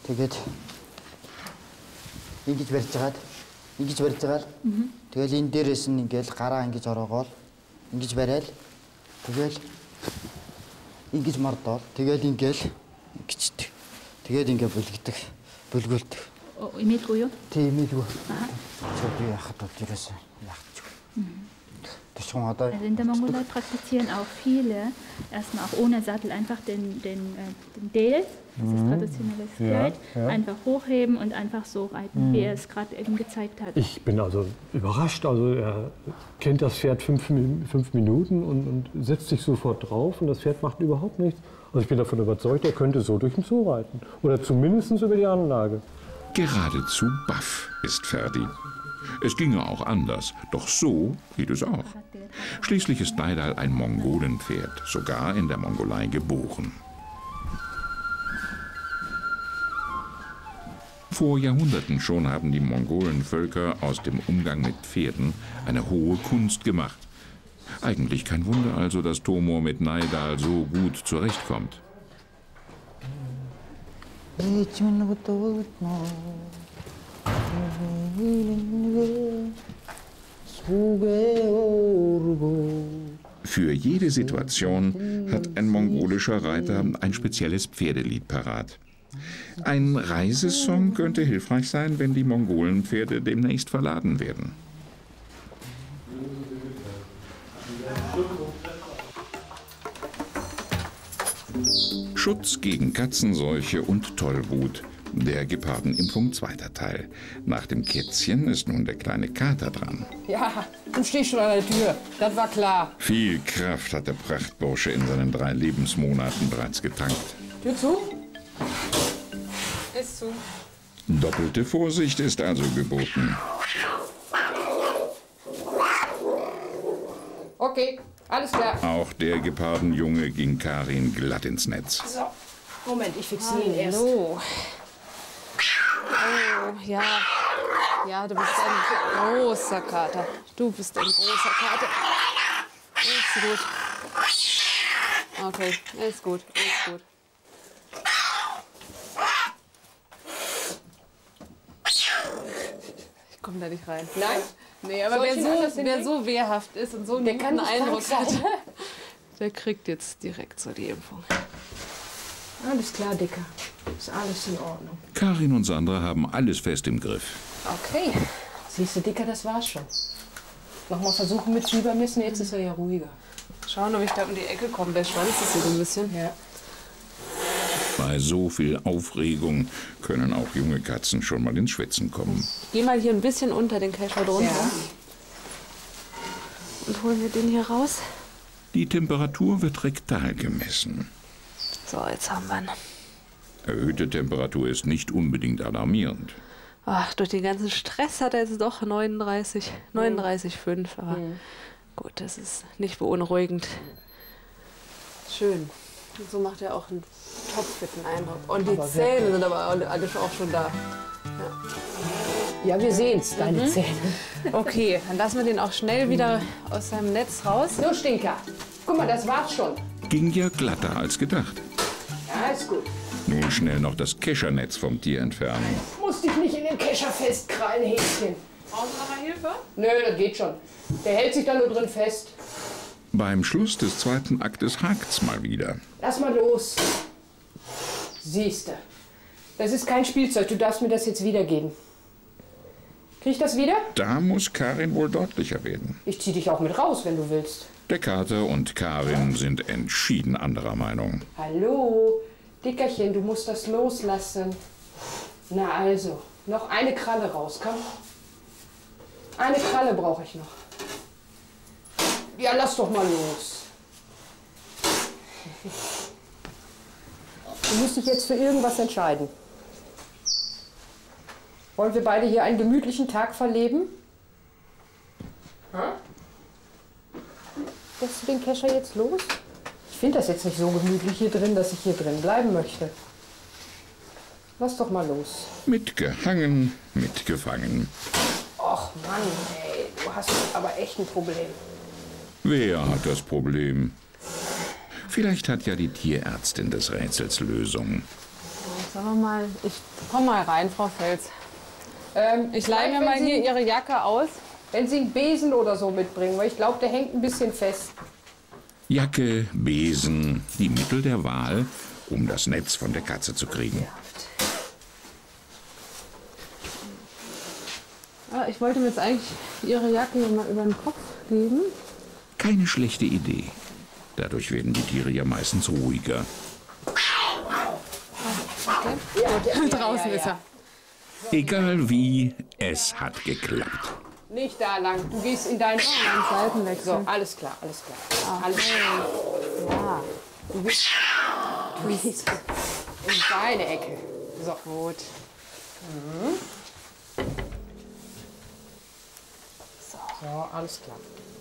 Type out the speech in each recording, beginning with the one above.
Тэгээд ингэж барьж байгаа. Тэгэл энэ дээрээс нь ингээл гараа ингэж ороогоол ингэж барайл. Тэгэл ингэж мордоол. Тэгэл ингээл гिचдэг. Тэгээд ингээ бүлгүүлдэг. Имээлгүй юу? Тийм имээлгүй. Чи яхад бол ерөөсөө яахчих. Also in der Mongolei praktizieren auch viele erstmal auch ohne Sattel einfach den Del, das ist traditionelles Kleid, einfach hochheben und einfach so reiten, wie er es gerade eben gezeigt hat. Ich bin also überrascht. Also er kennt das Pferd 5 Minuten und setzt sich sofort drauf und das Pferd macht überhaupt nichts. Also ich bin davon überzeugt, er könnte so durch den Zoo reiten oder zumindest über die Anlage. Geradezu baff ist Ferdi. Es ginge auch anders, doch so geht es auch. Schließlich ist Naidal ein Mongolenpferd, sogar in der Mongolei geboren. Vor Jahrhunderten schon haben die Mongolenvölker aus dem Umgang mit Pferden eine hohe Kunst gemacht. Eigentlich kein Wunder also, dass Tomor mit Naidal so gut zurechtkommt. Für jede Situation hat ein mongolischer Reiter ein spezielles Pferdelied parat. Ein Reisesong könnte hilfreich sein, wenn die Mongolenpferde demnächst verladen werden. Schutz gegen Katzenseuche und Tollwut. Der Gepardenimpfung zweiter Teil. Nach dem Kätzchen ist nun der kleine Kater dran. Ja, du stehst schon an der Tür. Das war klar. Viel Kraft hat der Prachtbursche in seinen 3 Lebensmonaten bereits getankt. Tür zu? Ist zu. Doppelte Vorsicht ist also geboten. Okay, alles klar. Auch der Gepardenjunge ging Karin glatt ins Netz. So, Moment, ich fixiere ihn erst. Oh, ja. Ja, du bist ein großer Kater. Du bist ein großer Kater. Ist gut. Okay, ist gut, ist gut. Ich komme da nicht rein. Nein? Nee, aber wer so wehrhaft ist und so einen guten Eindruck hat, der kriegt jetzt direkt so die Impfung. Alles klar, Dicker. Ist alles in Ordnung. Karin und Sandra haben alles fest im Griff. Okay. Siehst du, Dicker, das war's schon. Nochmal versuchen mit Fiebermessen, jetzt ist er ja ruhiger. Schauen, ob ich da um die Ecke komme. Der Schwanz ist hier so ein bisschen. Ja. Bei so viel Aufregung können auch junge Katzen schon mal ins Schwitzen kommen. Geh mal hier ein bisschen unter den Kescher drunter. Ja. Und holen wir den hier raus. Die Temperatur wird rektal gemessen. So, jetzt haben wir ihn. Erhöhte Temperatur ist nicht unbedingt alarmierend. Ach, durch den ganzen Stress hat er jetzt doch 39,5. Aber gut, das ist nicht beunruhigend. Schön. Und so macht er auch einen topfitten Eindruck. Und die Zähne sind aber alle auch schon da. Ja, wir sehen's, deine Zähne. Okay, dann lassen wir den auch schnell wieder aus seinem Netz raus. So, Stinker. Guck mal, das war's schon. Ging ja glatter als gedacht. Ja, ist gut. Nun schnell noch das Keschernetz vom Tier entfernen. Musst dich nicht in den Kescher festkrallen, Häschen. Brauchen Sie nochmal Hilfe? Nö, das geht schon. Der hält sich da nur drin fest. Beim Schluss des zweiten Aktes hakt's mal wieder. Lass mal los. Siehste. Das ist kein Spielzeug. Du darfst mir das jetzt wiedergeben. Krieg ich das wieder? Da muss Karin wohl deutlicher werden. Ich zieh dich auch mit raus, wenn du willst. Der Kater und Karin sind entschieden anderer Meinung. Hallo, Dickerchen, du musst das loslassen. Na also, noch eine Kralle raus, komm. Eine Kralle brauche ich noch. Ja, lass doch mal los. Du musst dich jetzt für irgendwas entscheiden. Wollen wir beide hier einen gemütlichen Tag verleben? Lässt du den Kescher jetzt los? Ich finde das jetzt nicht so gemütlich hier drin, dass ich hier drin bleiben möchte. Lass doch mal los. Mitgehangen, mitgefangen. Och Mann, ey, du hast aber echt ein Problem. Wer hat das Problem? Vielleicht hat ja die Tierärztin des Rätsels Lösung. Sagen wir mal, ich komm mal rein, Frau Fels. Ich leihe mir vielleicht, mal wenn hier Sie- Ihre Jacke aus. Wenn Sie einen Besen oder so mitbringen, weil ich glaube, der hängt ein bisschen fest. Jacke, Besen, die Mittel der Wahl, um das Netz von der Katze zu kriegen. Ah, ich wollte mir jetzt eigentlich Ihre Jacke hier mal über den Kopf geben. Keine schlechte Idee. Dadurch werden die Tiere ja meistens ruhiger. Draußen ist er. Egal wie, es hat geklappt. Nicht da lang. Du gehst in deinen Seitenwechsel. So, alles klar, alles klar. Alles klar. Ja, Du gehst in deine Ecke. So. gut. So, alles klar.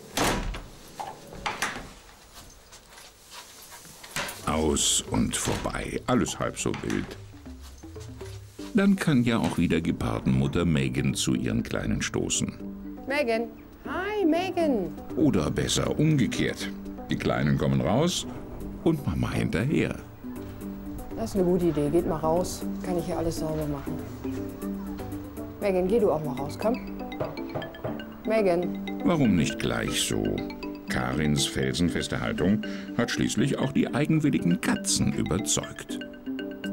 Aus und vorbei, alles halb so wild. Dann kann ja auch wieder Gepardenmutter Megan zu ihren Kleinen stoßen. Megan. Hi, Megan. Oder besser umgekehrt. Die Kleinen kommen raus und Mama hinterher. Das ist eine gute Idee. Geht mal raus. Kann ich hier alles sauber machen. Megan, geh du auch mal raus, komm. Megan. Warum nicht gleich so? Karins felsenfeste Haltung hat schließlich auch die eigenwilligen Katzen überzeugt.